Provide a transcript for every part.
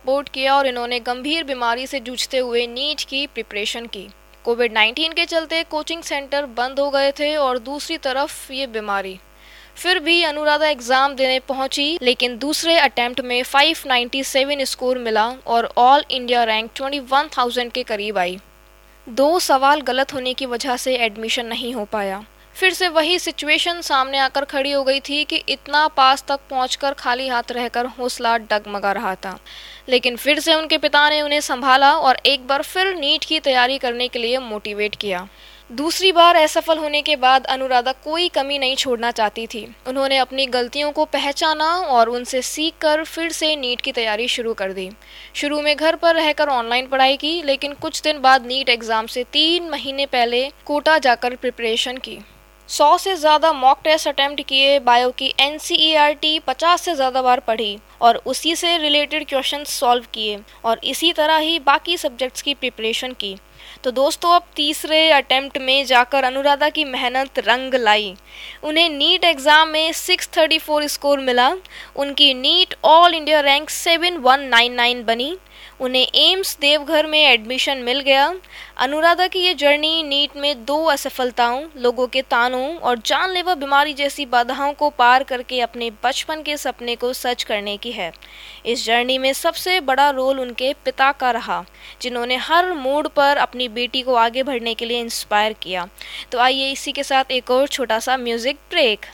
Support किया और इन्होंने गंभीर बीमारी से जूझते हुए नीट की प्रिपरेशन की। कोविड-19 के चलते कोचिंग सेंटर बंद हो गए थे और दूसरी तरफ ये बीमारी। फिर भी अनुराधा एग्जाम देने पहुंची, लेकिन दूसरे अटेम्प्ट में 597 स्कोर मिला और ऑल इंडिया रैंक 21,000 के करीब आई। 2 सवाल गलत होने की वजह से एडमिशन नहीं हो पाया। फिर से वही सिचुएशन सामने आकर खड़ी हो गई थी कि इतना पास तक पहुंचकर खाली हाथ रहकर हौसला डगमगा रहा था। लेकिन फिर से उनके पिता ने उन्हें संभाला और एक बार फिर नीट की तैयारी करने के लिए मोटिवेट किया। दूसरी बार असफल होने के बाद अनुराधा कोई कमी नहीं छोड़ना चाहती थी। उन्होंने अपनी गलतियों को पहचाना और उनसे सीखकर फिर से नीट की तैयारी शुरू कर दी। शुरू में घर पर रहकर ऑनलाइन पढ़ाई की, लेकिन कुछ दिन बाद नीट एग्जाम से 3 महीने पहले कोटा जाकर प्रिपरेशन की। 100 से ज़्यादा मॉक टेस्ट अटेम्प्ट किए, बायो की NCERT 50 से ज़्यादा बार पढ़ी और उसी से रिलेटेड क्वेश्चंस सॉल्व किए और इसी तरह ही बाकी सब्जेक्ट्स की प्रिपरेशन की। तो दोस्तों, अब तीसरे अटेम्प्ट में जाकर अनुराधा की मेहनत रंग लाई। उन्हें नीट एग्ज़ाम में 634 स्कोर मिला। उनकी नीट ऑल इंडिया रैंक 7199 बनी। उन्हें एम्स देवघर में एडमिशन मिल गया। अनुराधा की ये जर्नी नीट में 2 असफलताओं, लोगों के तानों और जानलेवा बीमारी जैसी बाधाओं को पार करके अपने बचपन के सपने को सच करने की है। इस जर्नी में सबसे बड़ा रोल उनके पिता का रहा, जिन्होंने हर मोड़ पर अपनी बेटी को आगे बढ़ने के लिए इंस्पायर किया। तो आइए इसी के साथ एक और छोटा सा म्यूजिक ब्रेक।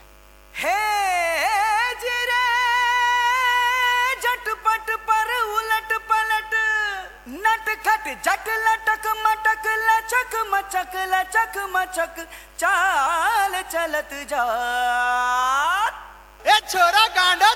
झटपट पर उलट पलट, नटखट झट लटक मटक लचक मचक चाल चलत जा। ए छोरा गांडा